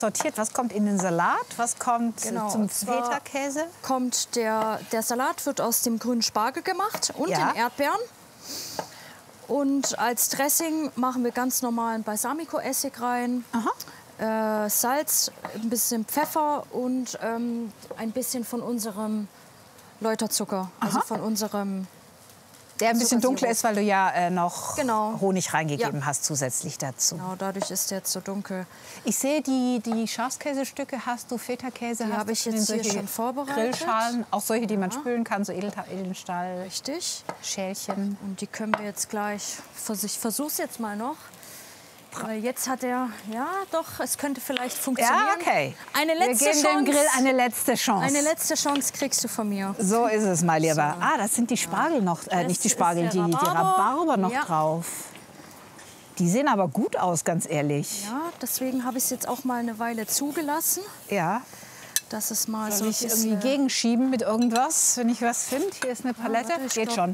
Sortiert, was kommt in den Salat, was kommt zum Feta-Käse? Der Salat wird aus dem grünen Spargel gemacht und den Erdbeeren. Und als Dressing machen wir ganz normalen Balsamico-Essig rein, Salz, ein bisschen Pfeffer und ein bisschen von unserem Läuterzucker, also von unserem... Der ein bisschen dunkler ist, weil du ja noch Honig reingegeben hast zusätzlich dazu. Genau, dadurch ist der jetzt so dunkel. Ich sehe, die Schafskäsestücke hast du, Feta-Käse die habe ich jetzt hier schon vorbereitet. Grillschalen, auch solche, die man spülen kann, so Edelstahl. Richtig. Schälchen. Und die können wir jetzt gleich, ich versuche es jetzt mal noch. Weil jetzt hat er, es könnte vielleicht funktionieren. Ja, okay. Eine letzte Wir geben Chance. dem Grill eine letzte Chance. Eine letzte Chance kriegst du von mir. So ist es, mein Lieber. So. Das sind die Spargel noch, nicht die Spargel, die Rhabarber. Rhabarber noch drauf. Die sehen aber gut aus, ganz ehrlich. Ja, deswegen habe ich es jetzt auch mal eine Weile zugelassen. Ja. Dass es mal Soll ich irgendwie gegenschieben mit irgendwas, wenn ich was finde? Hier ist eine Palette. Geht schon.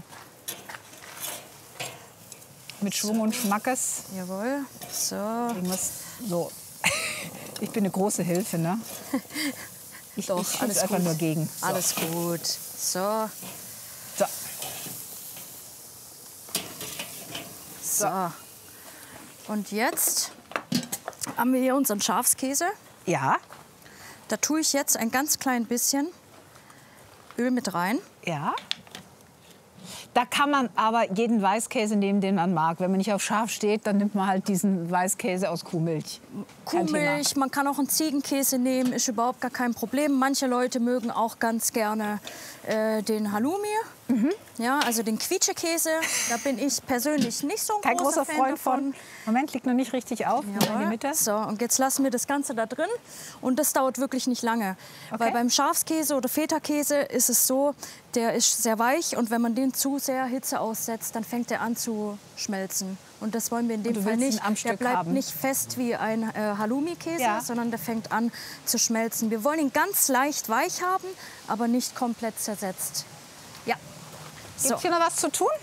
Mit Schwung und Schmackes. Jawohl. So. Ich bin eine große Hilfe, ne? Ich alles einfach nur gegen. So. Alles gut. So. So. Und jetzt haben wir hier unseren Schafskäse. Ja. Da tue ich jetzt ein ganz klein bisschen Öl mit rein. Ja. Da kann man aber jeden Weißkäse nehmen, den man mag. Wenn man nicht auf scharf steht, dann nimmt man halt diesen Weißkäse aus Kuhmilch. Kuhmilch, man kann auch einen Ziegenkäse nehmen, ist überhaupt gar kein Problem. Manche Leute mögen auch ganz gerne den Halloumi, ja, also den Quietschekäse. Da bin ich persönlich nicht so ein großer Freund von. Moment, liegt noch nicht richtig auf. Ja. In die Mitte. So, und jetzt lassen wir das Ganze da drin. Und das dauert wirklich nicht lange. Okay. Weil beim Schafskäse oder Feta-Käse ist es so, der ist sehr weich. Und wenn man den zu sehr Hitze aussetzt, dann fängt er an zu schmelzen. Und das wollen wir in dem Fall nicht. Der bleibt nicht fest wie ein Halloumi-Käse, sondern der fängt an zu schmelzen. Wir wollen ihn ganz leicht weich haben, aber nicht komplett zersetzt. Ja. Gibt hier noch was zu tun?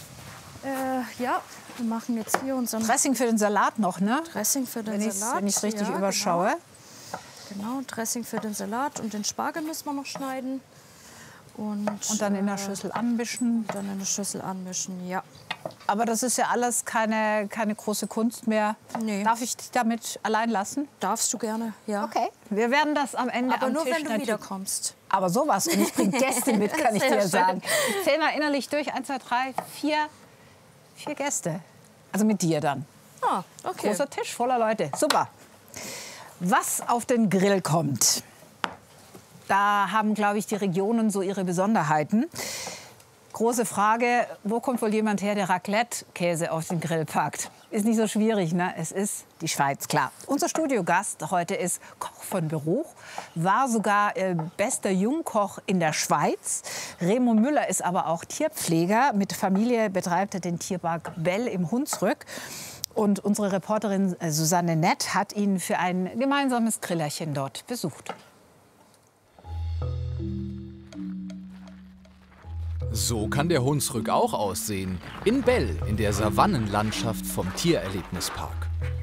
Ja, wir machen jetzt hier unseren... Dressing für den Salat noch, ne? Dressing für den Salat. Wenn ich es richtig überschaue. Genau, Dressing für den Salat. Und den Spargel müssen wir noch schneiden. Und dann in der Schüssel anmischen. Dann in der Schüssel anmischen, ja. Aber das ist ja alles keine große Kunst mehr. Nee. Darf ich dich damit allein lassen? Darfst du gerne, ja. Okay. Wir werden das am Ende Aber am nur, Tisch wenn du wiederkommst. Aber sowas. Und ich bringe Gäste mit, kann ich dir sagen. Ich zähle mal innerlich durch. 1, 2, 3, 4 Gäste. Also mit dir dann. Ah, okay. Großer Tisch voller Leute. Super. Was auf den Grill kommt, da haben, glaube ich, die Regionen so ihre Besonderheiten. Große Frage, wo kommt wohl jemand her, der Raclette-Käse auf den Grill packt? Ist nicht so schwierig, ne? Es ist die Schweiz, klar. Unser Studiogast heute ist Koch von Beruf, war sogar bester Jungkoch in der Schweiz. Remo Müller ist aber auch Tierpfleger. Mit Familie betreibt er den Tierpark Bell im Hunsrück. Und unsere Reporterin Susanne Nett hat ihn für ein gemeinsames Grillerchen dort besucht. So kann der Hunsrück auch aussehen. In Bell, in der Savannenlandschaft vom Tiererlebnispark.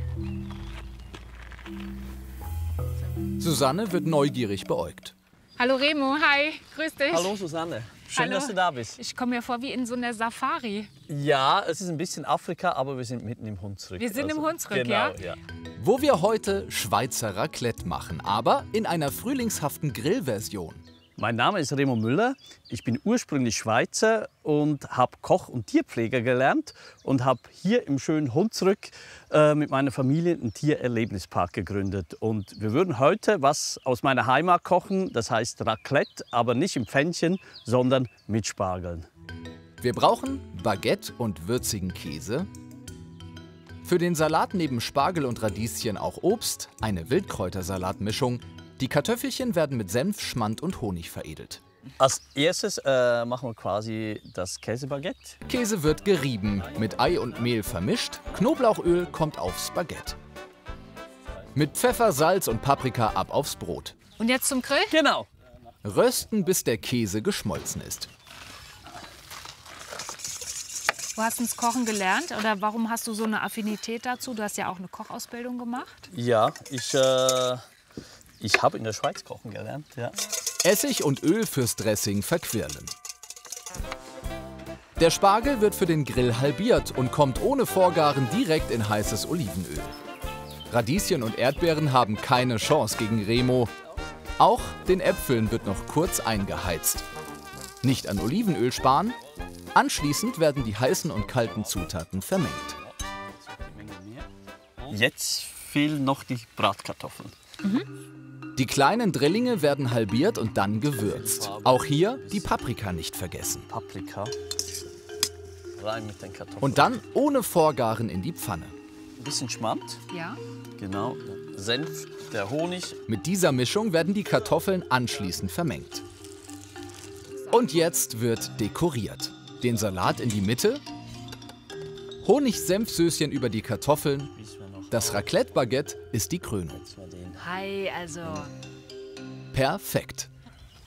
Susanne wird neugierig beäugt. Hallo Remo, hi, grüß dich. Hallo Susanne, schön, dass du da bist. Ich komme mir vor wie in so einer Safari. Ja, es ist ein bisschen Afrika, aber wir sind mitten im Hunsrück. Wir sind im Hunsrück, genau, ja? Wo wir heute Schweizer Raclette machen, aber in einer frühlingshaften Grillversion. Mein Name ist Remo Müller. Ich bin ursprünglich Schweizer und habe Koch und Tierpfleger gelernt und habe hier im schönen Hunsrück mit meiner Familie einen Tiererlebnispark gegründet. Und wir würden heute was aus meiner Heimat kochen, das heißt Raclette, aber nicht im Pfännchen, sondern mit Spargeln. Wir brauchen Baguette und würzigen Käse. Für den Salat neben Spargel und Radieschen auch Obst, eine Wildkräutersalatmischung. Die Kartoffelchen werden mit Senf, Schmand und Honig veredelt. Als erstes machen wir quasi das Käsebaguette. Käse wird gerieben, mit Ei und Mehl vermischt. Knoblauchöl kommt aufs Baguette. Mit Pfeffer, Salz und Paprika ab aufs Brot. Und jetzt zum Grill? Genau. Rösten, bis der Käse geschmolzen ist. Wo hast du das Kochen gelernt? Oder warum hast du so eine Affinität dazu? Du hast ja auch eine Kochausbildung gemacht. Ja, ich habe in der Schweiz kochen gelernt. Ja. Essig und Öl fürs Dressing verquirlen. Der Spargel wird für den Grill halbiert und kommt ohne Vorgaren direkt in heißes Olivenöl. Radieschen und Erdbeeren haben keine Chance gegen Remo. Auch den Äpfeln wird noch kurz eingeheizt. Nicht an Olivenöl sparen. Anschließend werden die heißen und kalten Zutaten vermengt. Jetzt fehlen noch die Bratkartoffeln. Die kleinen Drillinge werden halbiert und dann gewürzt. Auch hier die Paprika nicht vergessen. Paprika. Rein mit den Kartoffeln. Und dann ohne Vorgaren in die Pfanne. Ein bisschen Schmand. Ja. Genau. Senf, der Honig. Mit dieser Mischung werden die Kartoffeln anschließend vermengt. Und jetzt wird dekoriert. Den Salat in die Mitte, Honig-Senfsöschen über die Kartoffeln. Das Raclette-Baguette ist die Krönung. Hi, also Perfekt.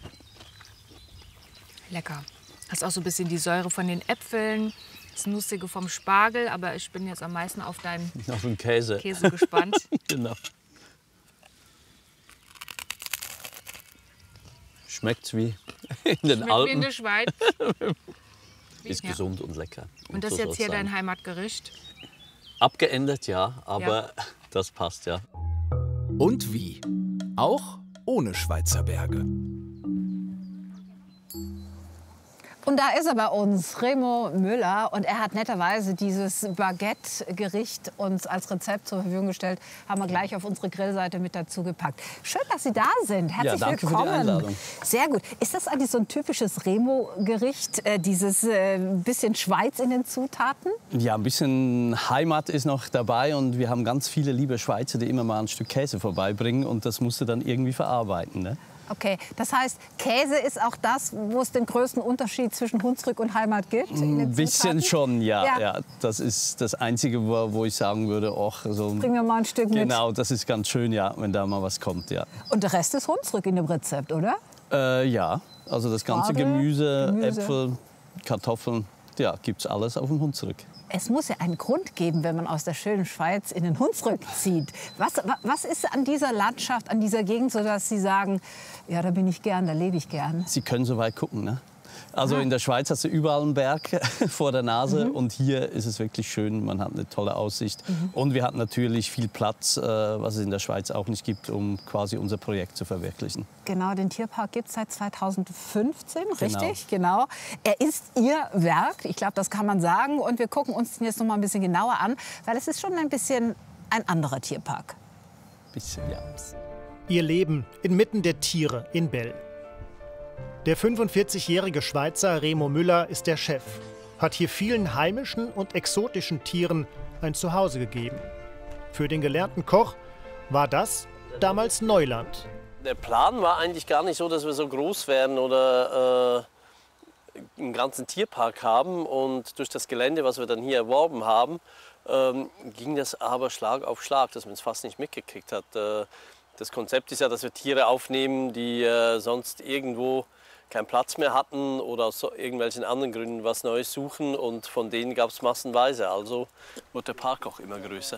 lecker. Hast auch so ein bisschen die Säure von den Äpfeln, das Nussige vom Spargel, aber ich bin jetzt am meisten auf deinen Auf den Käse. Käse gespannt. Genau. Schmeckt's wie in den Schmeckt wie in Alpen. der Schweiz. Ist Ja. gesund und lecker. Und das ist so jetzt soll's hier sein. dein Heimatgericht. Abgeändert, ja, aber das passt, ja. Und wie? Auch ohne Schweizer Berge. Und da ist er bei uns, Remo Müller. Und er hat netterweise dieses Baguette-Gericht uns als Rezept zur Verfügung gestellt. Haben wir gleich auf unsere Grillseite mit dazu gepackt. Schön, dass Sie da sind. Herzlich Ja, danke für die willkommen. Einladung. Sehr gut. Ist das eigentlich so ein typisches Remo-Gericht? Dieses bisschen Schweiz in den Zutaten? Ja, ein bisschen Heimat ist noch dabei und wir haben ganz viele liebe Schweizer, die immer mal ein Stück Käse vorbeibringen und das musst du dann irgendwie verarbeiten. Ne? Okay, das heißt, Käse ist auch das, wo es den größten Unterschied zwischen Hunsrück und Heimat gibt? Ein bisschen schon, ja, Ja. ja. Das ist das Einzige, wo ich sagen würde, och, so Bringen wir mal ein Stück mit. genau, das ist ganz schön, ja, wenn da mal was kommt, ja. Und der Rest ist Hunsrück in dem Rezept, oder? Ja, also das ganze Spargel, Gemüse, Gemüse. Äpfel, Kartoffeln, ja, gibt's alles auf dem Hunsrück. Es muss ja einen Grund geben, wenn man aus der schönen Schweiz in den Hunsrück zieht. Was ist an dieser Landschaft, an dieser Gegend, so dass Sie sagen, ja, da bin ich gern, da lebe ich gern? Sie können so weit gucken, ne? Also in der Schweiz hast du überall einen Berg vor der Nase und hier ist es wirklich schön, man hat eine tolle Aussicht. Und wir hatten natürlich viel Platz, was es in der Schweiz auch nicht gibt, um quasi unser Projekt zu verwirklichen. Genau, den Tierpark gibt es seit 2015, richtig? Genau. Er ist Ihr Werk, ich glaube, das kann man sagen. Und wir gucken uns den jetzt noch mal ein bisschen genauer an, weil es ist schon ein bisschen ein anderer Tierpark. Bisschen, ja. Ihr Leben inmitten der Tiere in Bell. Der 45-jährige Schweizer Remo Müller ist der Chef, hat hier vielen heimischen und exotischen Tieren ein Zuhause gegeben. Für den gelernten Koch war das damals Neuland. Der Plan war eigentlich gar nicht so, dass wir so groß werden oder einen ganzen Tierpark haben. Und durch das Gelände, was wir dann hier erworben haben, ging das aber Schlag auf Schlag, dass man es fast nicht mitgekriegt hat. Das Konzept ist ja, dass wir Tiere aufnehmen, die sonst irgendwo keinen Platz mehr hatten oder aus irgendwelchen anderen Gründen was Neues suchen. Und von denen gab es massenweise. Also wurde der Park auch immer größer.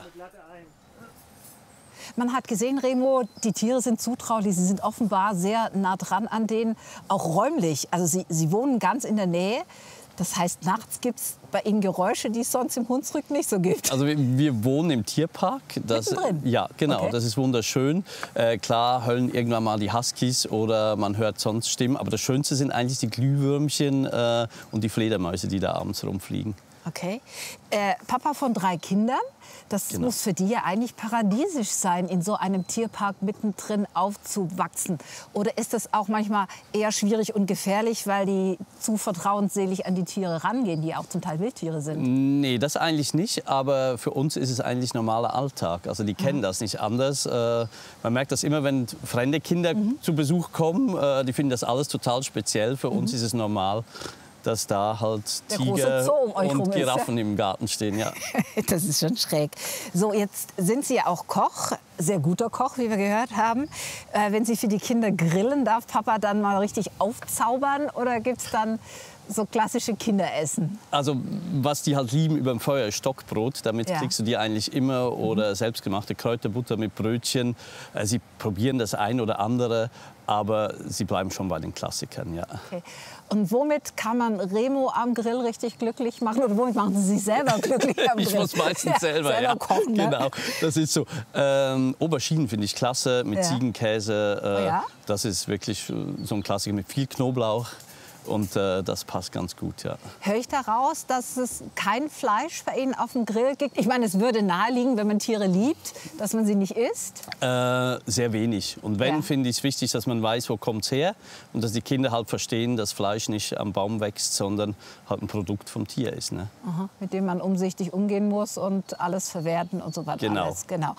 Man hat gesehen, Remo, die Tiere sind zutraulich, sie sind offenbar sehr nah dran an denen, auch räumlich. Also sie wohnen ganz in der Nähe. Das heißt, nachts gibt es bei Ihnen Geräusche, die es sonst im Hunsrück nicht so gibt. Also wir wohnen im Tierpark. Mittendrin? Ja, genau. Okay. Das ist wunderschön. Klar heulen irgendwann mal die Huskies oder man hört sonst Stimmen. Aber das Schönste sind eigentlich die Glühwürmchen und die Fledermäuse, die da abends rumfliegen. Okay. Papa von 3 Kindern. Das Genau. muss für die ja eigentlich paradiesisch sein, in so einem Tierpark mittendrin aufzuwachsen. Oder ist das auch manchmal eher schwierig und gefährlich, weil die zu vertrauensselig an die Tiere rangehen, die auch zum Teil Wildtiere sind? Nee, das eigentlich nicht. Aber für uns ist es eigentlich normaler Alltag. Also die kennen das nicht anders. Man merkt das immer, wenn fremde Kinder zu Besuch kommen. Die finden das alles total speziell. Für uns ist es normal, dass da halt Der große Tiger Zoo um euch rum und ist, Giraffen im Garten stehen. Ja. Das ist schon schräg. So, jetzt sind Sie ja auch Koch. sehr guter Koch, wie wir gehört haben. Wenn Sie für die Kinder grillen, darf Papa dann mal richtig aufzaubern oder gibt es dann so klassische Kinderessen? Also was die halt lieben über dem Feuer ist Stockbrot. Damit Ja. kriegst du die eigentlich immer. Oder selbstgemachte Kräuterbutter mit Brötchen. Sie probieren das ein oder andere, aber sie bleiben schon bei den Klassikern, ja. Okay. Und womit kann man Remo am Grill richtig glücklich machen? Oder womit machen Sie sich selber glücklich am Grill? Ich muss meistens selber ja. kochen. Ne? Genau, das ist so. Auberginen finde ich klasse mit Ja. Ziegenkäse. Oh ja? Das ist wirklich so ein Klassiker mit viel Knoblauch. Und das passt ganz gut, ja. Höre ich daraus, dass es kein Fleisch bei Ihnen auf dem Grill gibt? Ich meine, es würde naheliegen, wenn man Tiere liebt, dass man sie nicht isst. Sehr wenig. Und wenn, Ja. finde ich es wichtig, dass man weiß, wo kommt es her. Und dass die Kinder halt verstehen, dass Fleisch nicht am Baum wächst, sondern halt ein Produkt vom Tier ist. Ne? Aha, mit dem man umsichtig umgehen muss und alles verwerten und so weiter. Genau. Alles. Genau.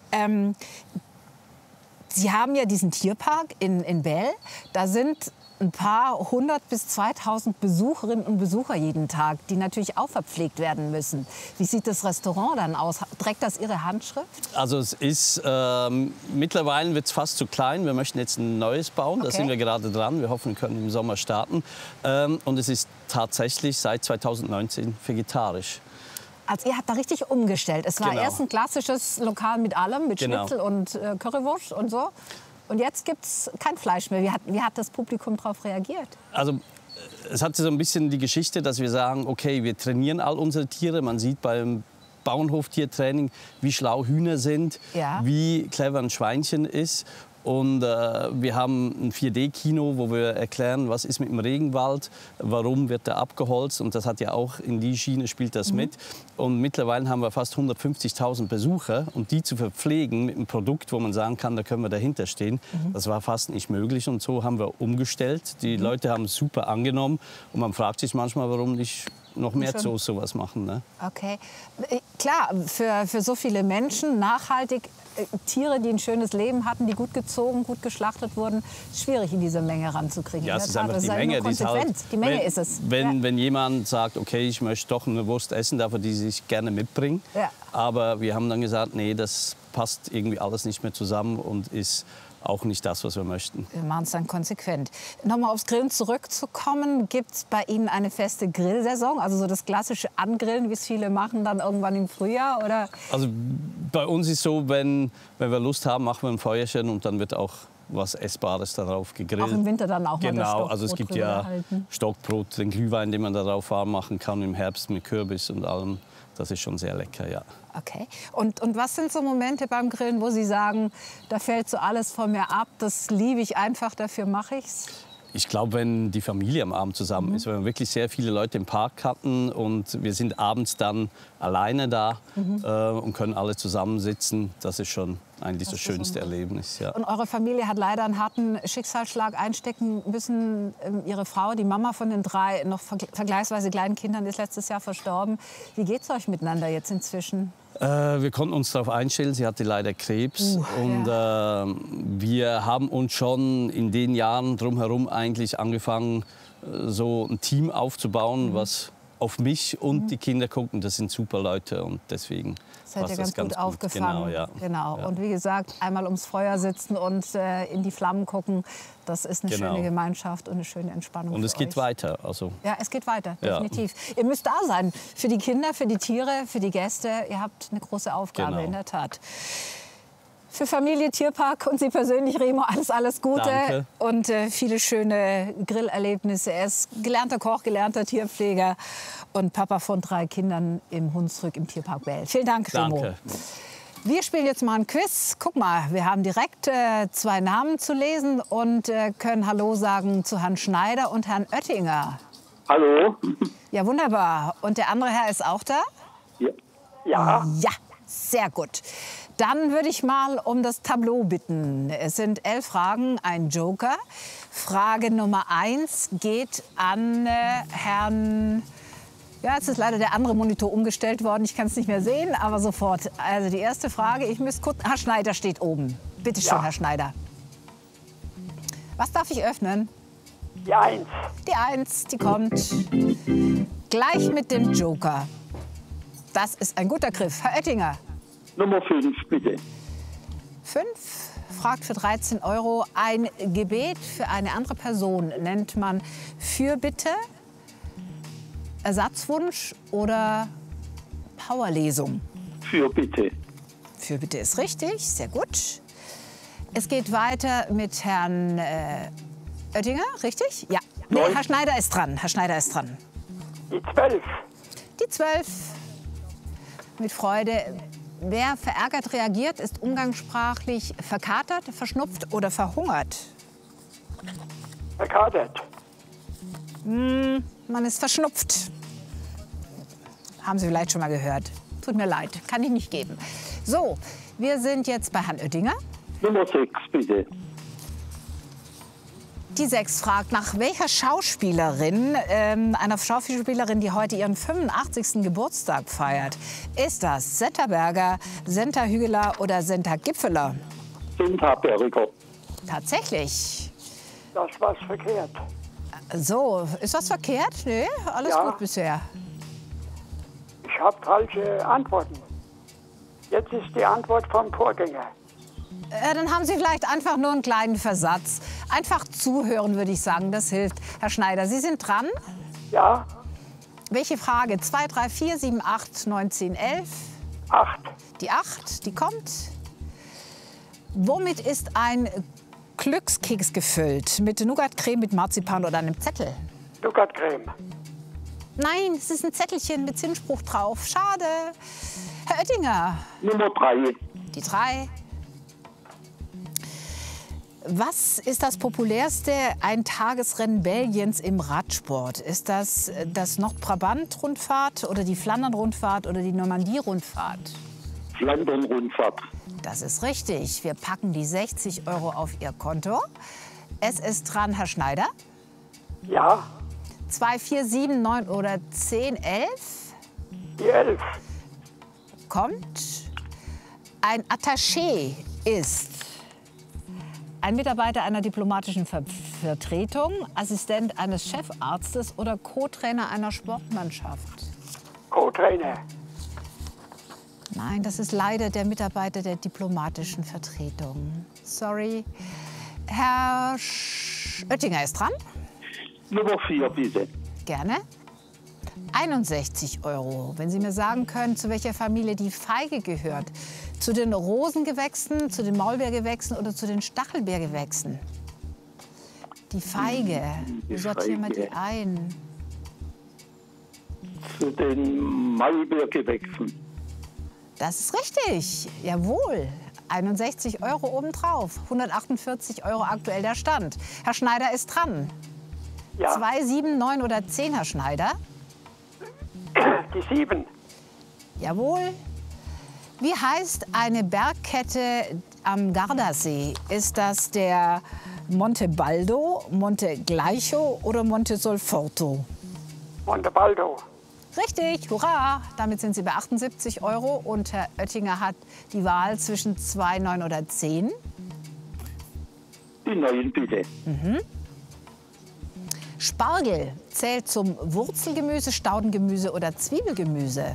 Sie haben ja diesen Tierpark in Bell. Da sind ein paar 100 bis 2000 Besucherinnen und Besucher jeden Tag, die natürlich auch verpflegt werden müssen. Wie sieht das Restaurant dann aus? Trägt das Ihre Handschrift? Also es ist, mittlerweile wird es fast zu klein. Wir möchten jetzt ein neues bauen. Da Okay. sind wir gerade dran. Wir hoffen, wir können im Sommer starten. Und es ist tatsächlich seit 2019 vegetarisch. Also ihr habt da richtig umgestellt. Es war Genau. erst ein klassisches Lokal mit allem, mit Genau. Schnitzel und Currywurst und so. Und jetzt gibt es kein Fleisch mehr. Wie hat das Publikum darauf reagiert? Also es hat so ein bisschen die Geschichte, dass wir sagen, okay, wir trainieren all unsere Tiere. Man sieht beim Bauernhoftiertraining, wie schlau Hühner sind, Ja. wie clever ein Schweinchen ist. Und wir haben ein 4D-Kino, wo wir erklären, was ist mit dem Regenwald, warum wird er abgeholzt. Und das hat ja auch in die Schiene spielt das mit. Und mittlerweile haben wir fast 150.000 Besucher. Und die zu verpflegen mit einem Produkt, wo man sagen kann, da können wir dahinter stehen, das war fast nicht möglich. Und so haben wir umgestellt. Die Leute haben es super angenommen. Und man fragt sich manchmal, warum nicht noch mehr Zoos sowas machen. Ne? Okay. Klar, für so viele Menschen nachhaltig Tiere, die ein schönes Leben hatten, die gut gezogen, gut geschlachtet wurden, schwierig in diese Menge ranzukriegen. Ja, In es ist der Tat, einfach das die ist Menge. nur konsequent. Die Menge ist es. Wenn jemand sagt, okay, ich möchte doch eine Wurst essen, darf er die sich gerne mitbringen. Ja. Aber wir haben dann gesagt, nee, das passt irgendwie alles nicht mehr zusammen und ist auch nicht das, was wir möchten. Wir machen es dann konsequent. Nochmal aufs Grillen zurückzukommen, gibt es bei Ihnen eine feste Grillsaison? Also so das klassische Angrillen, wie es viele machen, dann irgendwann im Frühjahr? Oder? Also bei uns ist so, wenn wir Lust haben, machen wir ein Feuerchen und dann wird auch was Essbares darauf gegrillt. Auch im Winter dann auch mal das Genau, Stockbrot also es gibt drüber ja halten. Stockbrot, den Glühwein, den man darauf warm machen kann im Herbst mit Kürbis und allem. Das ist schon sehr lecker, ja. Okay. Und was sind so Momente beim Grillen, wo Sie sagen, da fällt so alles von mir ab, das liebe ich einfach, dafür mache ich's? Ich glaube, wenn die Familie am Abend zusammen ist, wenn wir wirklich sehr viele Leute im Park hatten und wir sind abends dann alleine da und können alle zusammensitzen, das ist schon eigentlich das schönste Erlebnis. Ja. Und eure Familie hat leider einen harten Schicksalsschlag einstecken müssen. Ihre Frau, die Mama von den 3 noch vergleichsweise kleinen Kindern, ist letztes Jahr verstorben. Wie geht's euch miteinander jetzt inzwischen? Wir konnten uns darauf einstellen, sie hatte leider Krebs. Und wir haben uns schon in den Jahren drumherum eigentlich angefangen, so ein Team aufzubauen, was auf mich und die Kinder gucken. Das sind super Leute und deswegen Das hat passt ihr das ganz gut aufgefangen. Genau, ja. Genau. Ja. Und wie gesagt, einmal ums Feuer sitzen und in die Flammen gucken, das ist eine Genau. schöne Gemeinschaft und eine schöne Entspannung Und es für geht euch. weiter. Also Ja, es geht weiter, Ja. definitiv. Ihr müsst da sein für die Kinder, für die Tiere, für die Gäste. Ihr habt eine große Aufgabe, Genau. in der Tat. Für Familie, Tierpark und Sie persönlich, Remo, alles Gute. Danke. Und viele schöne Grillerlebnisse. Er ist gelernter Koch, gelernter Tierpfleger und Papa von 3 Kindern im Hunsrück im Tierpark Bell. Vielen Dank, Remo. danke. Wir spielen jetzt mal ein Quiz. Guck mal, wir haben direkt 2 Namen zu lesen und können Hallo sagen zu Herrn Schneider und Herrn Oettinger. Hallo? Ja, wunderbar. Und der andere Herr ist auch da? Ja. Ja. Ja, sehr gut. Dann würde ich mal um das Tableau bitten. Es sind 11 Fragen, ein Joker. Frage Nummer 1 geht an Herrn... Ja, jetzt ist leider der andere Monitor umgestellt worden. Ich kann es nicht mehr sehen, aber sofort. Also die erste Frage, ich müsste kurz... Herr Schneider steht oben. Bitte schön, Ja. Herr Schneider. Was darf ich öffnen? Die 1. Die 1, die kommt. Gleich mit dem Joker. Das ist ein guter Griff. Herr Oettinger, Nummer 5, bitte. 5 fragt für 13 €. Ein Gebet für eine andere Person nennt man Fürbitte, Ersatzwunsch oder Powerlesung? Fürbitte. Fürbitte ist richtig, sehr gut. Es geht weiter mit Herrn Oettinger, richtig? Ja. Nee, Herr Schneider ist dran. Herr Schneider ist dran. Die 12. Die 12. Mit Freude. Wer verärgert reagiert, ist umgangssprachlich verkatert, verschnupft oder verhungert. Verkatert. Man ist verschnupft. Haben Sie vielleicht schon mal gehört. Tut mir leid, kann ich nicht geben. So, wir sind jetzt bei Herrn Oettinger. Nummer 6, bitte. Die 6 fragt, nach welcher Schauspielerin, einer Schauspielerin, die heute ihren 85. Geburtstag feiert, ist das Senta Berger, Senta Hügeler oder Senta Gipfeler? Senta Berger. Tatsächlich. Das ist was verkehrt. So, ist was verkehrt? Nee, alles Ja. gut bisher. Ich habe falsche Antworten. Jetzt ist die Antwort vom Vorgänger. Dann haben Sie vielleicht einfach nur einen kleinen Versatz. Einfach zuhören, würde ich sagen, das hilft. Herr Schneider, Sie sind dran. Ja, Welche Frage? 2, 3, 4, 7, 8, 9, 10, 11. 8. Die 8, die kommt. Womit ist ein Glückskeks gefüllt? Mit Nougatcreme, mit Marzipan oder einem Zettel? Nougatcreme. Nein, es ist ein Zettelchen mit Sinnspruch drauf. Schade. Herr Oettinger, Nummer 3. die 3. Was ist das populärste Eintagesrennen Belgiens im Radsport? Ist das das Nordbrabant-Rundfahrt oder die Flandern-Rundfahrt oder die Normandie-Rundfahrt? Flandern-Rundfahrt. Das ist richtig. Wir packen die 60 € auf Ihr Konto. Es ist dran, Herr Schneider. Ja, 2, 4, 7, 9 oder 10, 11. die 11. Kommt. Ein Attaché ist ein Mitarbeiter einer diplomatischen Vertretung, Assistent eines Chefarztes oder Co-Trainer einer Sportmannschaft. Co-Trainer. Nein, das ist leider der Mitarbeiter der diplomatischen Vertretung. Sorry. Herr Oettinger ist dran. Nummer 4, bitte. Gerne. 61 €. Wenn Sie mir sagen können, zu welcher Familie die Feige gehört. Zu den Rosengewächsen, zu den Maulbeergewächsen oder zu den Stachelbeergewächsen? Die Feige. Wie sortieren wir die ein? Zu den Maulbeergewächsen. Das ist richtig. Jawohl. 61 € obendrauf. 148 € aktuell der Stand. Herr Schneider ist dran. Ja, 2, 7, 9 oder 10, Herr Schneider? die 7. Jawohl. Wie heißt eine Bergkette am Gardasee? Ist das der Monte Baldo, Monte Gleicho oder Monte Solforto? Monte Baldo. Richtig, hurra! Damit sind Sie bei 78 € und Herr Oettinger hat die Wahl zwischen 2, 9 oder 10. Die 9, bitte. Spargel zählt zum Wurzelgemüse, Staudengemüse oder Zwiebelgemüse?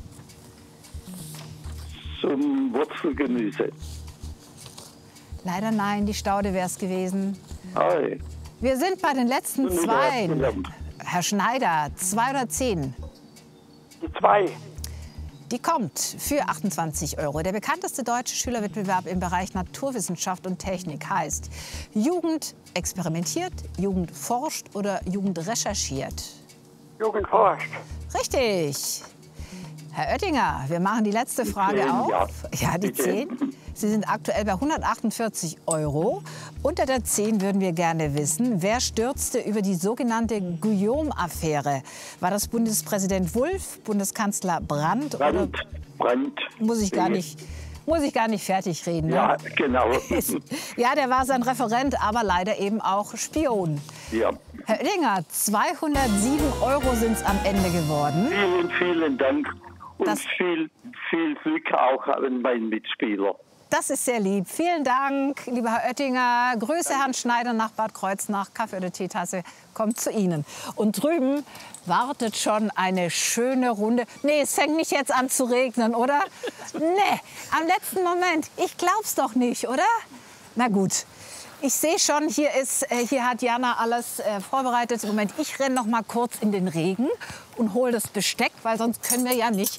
Zum Wurzelgemüse. Leider nein, die Staude wäre es gewesen. Ei. Wir sind bei den letzten Und zwei. gelernt. Herr Schneider, 2 oder 10? Die 2. Die kommt für 28 €. Der bekannteste deutsche Schülerwettbewerb im Bereich Naturwissenschaft und Technik heißt Jugend experimentiert, Jugend forscht oder Jugend recherchiert? Jugend forscht. Richtig. Herr Oettinger, wir machen die letzte Frage 10, auf. ja. Ja, die Bitte. 10. Sie sind aktuell bei 148 €. Unter der 10 würden wir gerne wissen, wer stürzte über die sogenannte Guillaume-Affäre? War das Bundespräsident Wulff, Bundeskanzler Brandt oder Brandt. muss ich gar nicht fertig reden? Ne? Ja, genau. Ja, der war sein Referent, aber leider eben auch Spion. Ja. Herr Oettinger, 207 € sind es am Ende geworden. Vielen, vielen Dank und Das- viel Glück auch an meinen Mitspieler. das ist sehr lieb. Vielen Dank, lieber Herr Oettinger. Grüße Herrn Schneider nach Bad Kreuznach. Kaffee oder Teetasse kommt zu Ihnen. Und drüben wartet schon eine schöne Runde. Nee, es fängt nicht jetzt an zu regnen, oder? Nee, am letzten Moment. Ich glaub's doch nicht, oder? Na gut. Ich sehe schon, hier hat Jana alles vorbereitet. Moment, ich renne noch mal kurz in den Regen und hole das Besteck, weil sonst können wir ja nicht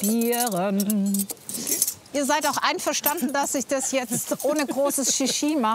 probieren. Ihr seid auch einverstanden, dass ich das jetzt ohne großes Shishi mache.